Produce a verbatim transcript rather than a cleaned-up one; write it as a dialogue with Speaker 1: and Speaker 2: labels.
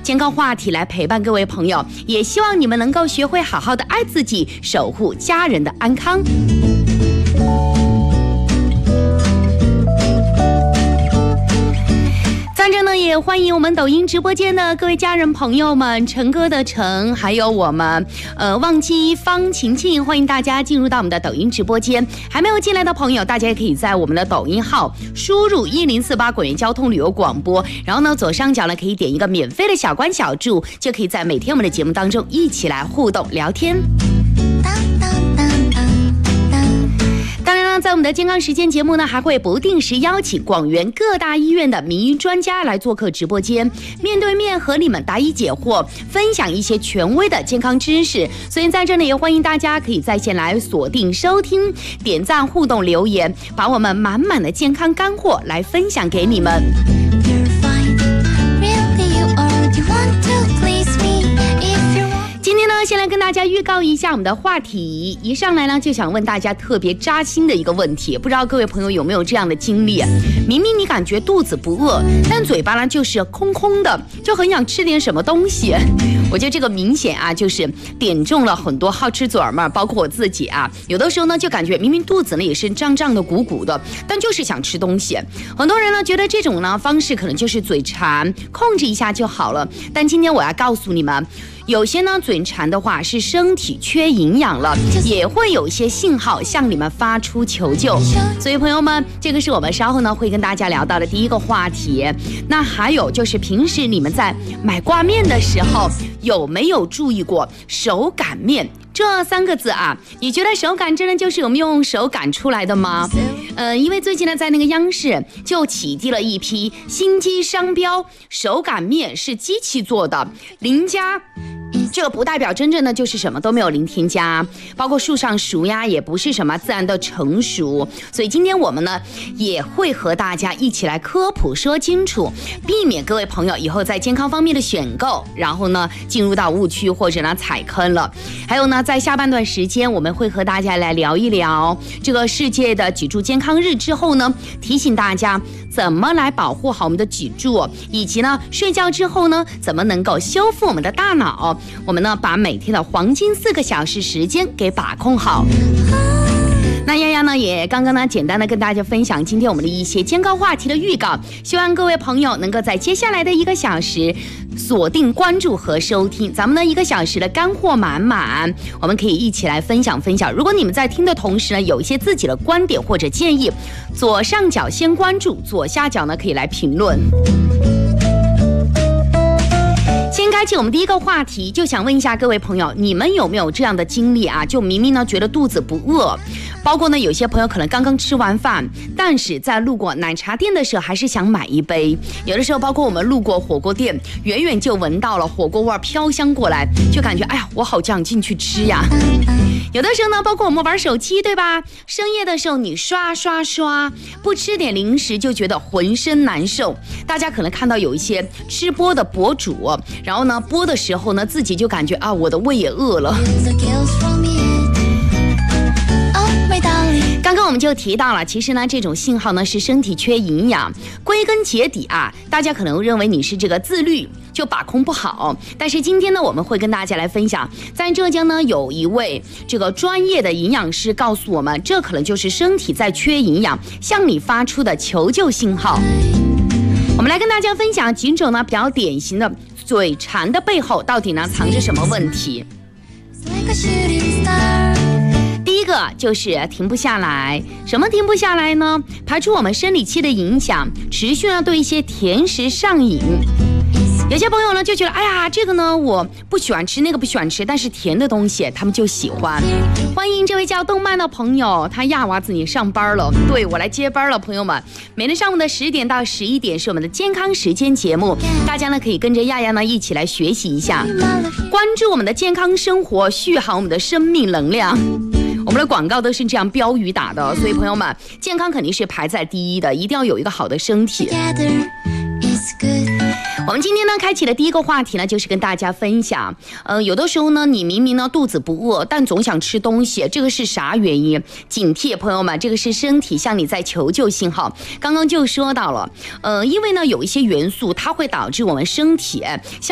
Speaker 1: 健康话题来陪伴各位朋友，也希望你们能够学会好好的爱自己，守护家人的安康。在这呢，也欢迎我们抖音直播间的各位家人朋友们，陈哥的陈，还有我们呃忘记方晴晴，欢迎大家进入到我们的抖音直播间。还没有进来的朋友，大家也可以在我们的抖音号输入一零四八滚源交通旅游广播，然后呢左上角呢可以点一个免费的小关小注，就可以在每天我们的节目当中一起来互动聊天。当然了，在我们的健康时间节目呢，还会不定时邀请广元各大医院的名医专家来做客直播间，面对面和你们答疑解惑，分享一些权威的健康知识。所以在这里也欢迎大家可以在线来锁定收听、点赞、互动、留言，把我们满满的健康干货来分享给你们。今天呢，先来跟大家预告一下我们的话题。一上来呢，就想问大家特别扎心的一个问题，不知道各位朋友有没有这样的经历？明明你感觉肚子不饿，但嘴巴呢就是空空的，就很想吃点什么东西。我觉得这个明显啊，就是点中了很多好吃嘴儿们，包括我自己啊。有的时候呢，就感觉明明肚子呢也是胀胀的、鼓鼓的，但就是想吃东西。很多人呢觉得这种呢方式可能就是嘴馋，控制一下就好了。但今天我要告诉你们，有些呢嘴馋的话是身体缺营养了，也会有一些信号向你们发出求救。所以朋友们，这个是我们稍后呢会跟大家聊到的第一个话题。那还有就是平时你们在买挂面的时候，有没有注意过手擀面这三个字啊？你觉得手擀真的就是我们用手擀出来的吗？呃，因为最近呢，在那个央视就起递了一批新机商标，手擀面是机器做的，零加。这个不代表真正的就是什么都没有零添加，包括树上熟呀，也不是什么自然的成熟。所以今天我们呢也会和大家一起来科普说清楚，避免各位朋友以后在健康方面的选购，然后呢进入到误区或者呢踩坑了。还有呢，在下半段时间我们会和大家来聊一聊这个世界的脊柱健康日之后呢，提醒大家怎么来保护好我们的脊柱，以及呢睡觉之后呢怎么能够修复我们的大脑。我们呢把每天的黄金四个小时时间给把控好。那丫丫呢也刚刚呢简单的跟大家分享今天我们的一些健康话题的预告，希望各位朋友能够在接下来的一个小时锁定关注和收听，咱们呢一个小时的干货满满，我们可以一起来分享分享。如果你们在听的同时呢有一些自己的观点或者建议，左上角先关注，左下角呢可以来评论。先开启我们第一个话题，就想问一下各位朋友，你们有没有这样的经历啊？就明明呢觉得肚子不饿，包括呢有些朋友可能刚刚吃完饭，但是在路过奶茶店的时候还是想买一杯。有的时候包括我们路过火锅店，远远就闻到了火锅味飘香过来，就感觉哎呀我好想进去吃呀。有的时候呢，包括我们玩手机，对吧？深夜的时候你刷刷刷，不吃点零食就觉得浑身难受。大家可能看到有一些吃播的博主，然后呢播的时候呢自己就感觉啊我的胃也饿了。刚刚我们就提到了，其实呢这种信号呢是身体缺营养，归根结底啊，大家可能认为你是这个自律就把控不好，但是今天呢我们会跟大家来分享，在浙江呢有一位这个专业的营养师告诉我们，这可能就是身体在缺营养向你发出的求救信号。我们来跟大家分享几种呢比较典型的嘴馋的背后到底呢藏着什么问题。第一个就是停不下来。什么停不下来呢？排除我们生理期的影响，持续呢对一些甜食上瘾。有些朋友呢就觉得，哎呀，这个呢我不喜欢吃，那个不喜欢吃，但是甜的东西他们就喜欢。欢迎这位叫动漫的朋友，他亚娃子你上班了，对，我来接班了，朋友们。每天上午的十点到十一点是我们的健康时间节目，大家呢可以跟着亚亚呢一起来学习一下，关注我们的健康生活，续航我们的生命能量。我们的广告都是这样标语打的，所以朋友们，健康肯定是排在第一的，一定要有一个好的身体。我们今天呢开启的第一个话题呢，就是跟大家分享，呃，有的时候呢，你明明呢肚子不饿，但总想吃东西，这个是啥原因？警惕，朋友们，这个是身体向你在求救信号。刚刚就说到了，呃，因为呢有一些元素，它会导致我们身体